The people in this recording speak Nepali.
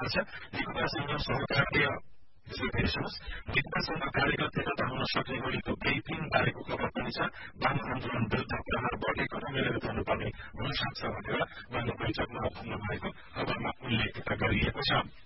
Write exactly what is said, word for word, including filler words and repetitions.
गरिएको छ। नेकपासँग सहकार्य नेकपासँग कार्यरत नेता हुन सक्ने गरीको केही दिन बारेको खबर पनि छ। वाम आन्दोलन विरुद्ध प्रहार बढेको र मिलेर जानुपर्ने हुन सक्छ भनेर उहाँले बैठकमा भन्नुभएको खबरमा उल्लेख गरिएको छ।